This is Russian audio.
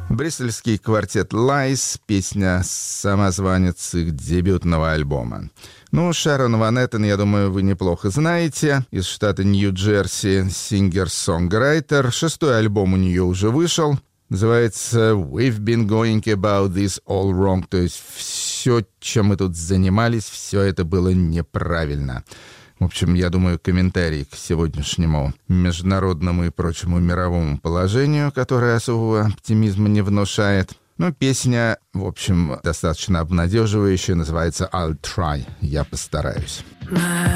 Бристольский квартет Lies, песня «Самозванец» их дебютного альбома. Шерон Ван Эттен, я думаю, вы неплохо знаете. Из штата Нью-Джерси, сингер-сонграйтер. 6-й альбом у нее уже вышел. Называется «We've been going about this all wrong». То есть все, чем мы тут занимались, все это было неправильно. В общем, я думаю, комментарий к сегодняшнему международному и прочему мировому положению, которое особого оптимизма не внушает. Песня, в общем, достаточно обнадеживающая, называется «I'll try», «Я постараюсь».